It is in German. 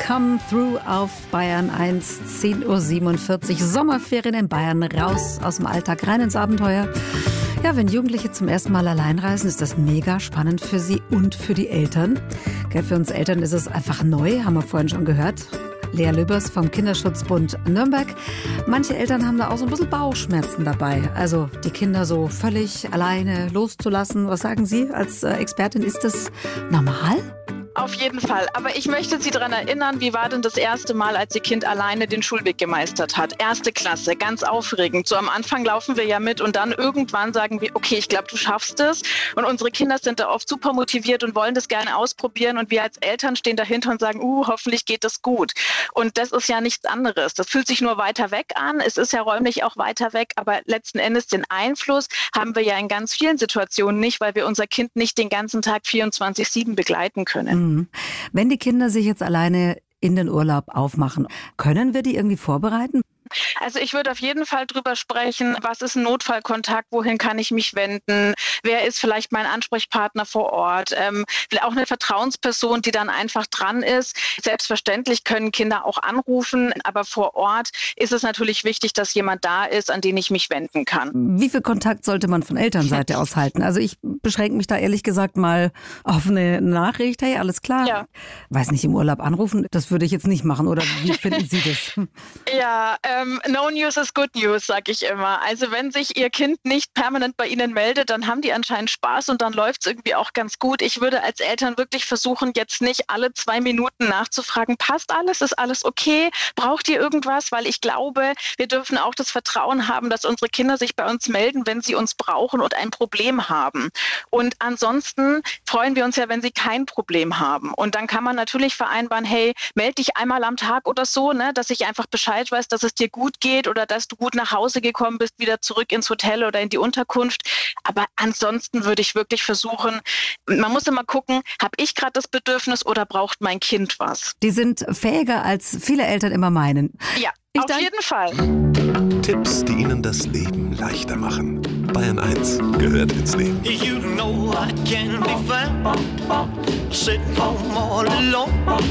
Come Through auf Bayern 1, 10:47 Uhr. Sommerferien in Bayern, raus aus dem Alltag, rein ins Abenteuer. Ja, wenn Jugendliche zum ersten Mal allein reisen, ist das mega spannend für sie und für die Eltern. Gell, für uns Eltern ist es einfach neu, haben wir vorhin schon gehört. Lea Lübbers vom Kinderschutzbund Nürnberg. Manche Eltern haben da auch so ein bisschen Bauchschmerzen dabei. Also die Kinder so völlig alleine loszulassen. Was sagen Sie als Expertin? Ist das normal? Auf jeden Fall. Aber ich möchte Sie daran erinnern, wie war denn das erste Mal, als Ihr Kind alleine den Schulweg gemeistert hat? Erste Klasse, ganz aufregend. So am Anfang laufen wir ja mit und dann irgendwann sagen wir, okay, ich glaube, du schaffst es. Und unsere Kinder sind da oft super motiviert und wollen das gerne ausprobieren. Und wir als Eltern stehen dahinter und sagen, hoffentlich geht das gut. Und das ist ja nichts anderes. Das fühlt sich nur weiter weg an. Es ist ja räumlich auch weiter weg. Aber letzten Endes den Einfluss haben wir ja in ganz vielen Situationen nicht, weil wir unser Kind nicht den ganzen Tag 24/7 begleiten können. Wenn die Kinder sich jetzt alleine in den Urlaub aufmachen, können wir die irgendwie vorbereiten? Also ich würde auf jeden Fall drüber sprechen, was ist ein Notfallkontakt, wohin kann ich mich wenden, wer ist vielleicht mein Ansprechpartner vor Ort, auch eine Vertrauensperson, die dann einfach dran ist. Selbstverständlich können Kinder auch anrufen, aber vor Ort ist es natürlich wichtig, dass jemand da ist, an den ich mich wenden kann. Wie viel Kontakt sollte man von Elternseite aus halten? Also ich beschränke mich da ehrlich gesagt mal auf eine Nachricht, hey, alles klar. Ja. Weiß nicht, im Urlaub anrufen, das würde ich jetzt nicht machen, oder wie finden Sie das? Ja, no news is good news, sage ich immer. Also wenn sich Ihr Kind nicht permanent bei Ihnen meldet, dann haben die anscheinend Spaß und dann läuft es irgendwie auch ganz gut. Ich würde als Eltern wirklich versuchen, jetzt nicht alle 2 Minuten nachzufragen, passt alles, ist alles okay, braucht ihr irgendwas? Weil ich glaube, wir dürfen auch das Vertrauen haben, dass unsere Kinder sich bei uns melden, wenn sie uns brauchen und ein Problem haben. Und ansonsten freuen wir uns ja, wenn sie kein Problem haben. Und dann kann man natürlich vereinbaren, hey, melde dich einmal am Tag oder so, ne, dass ich einfach Bescheid weiß, dass es dir gut geht oder dass du gut nach Hause gekommen bist, wieder zurück ins Hotel oder in die Unterkunft. Aber ansonsten würde ich wirklich versuchen, man muss immer gucken, habe ich gerade das Bedürfnis oder braucht mein Kind was? Die sind fähiger, als viele Eltern immer meinen. Ja, auf jeden Fall. Tipps, die Ihnen das Leben leichter machen. Bayern 1 gehört ins Leben. You know I can't be found sitting home all alone.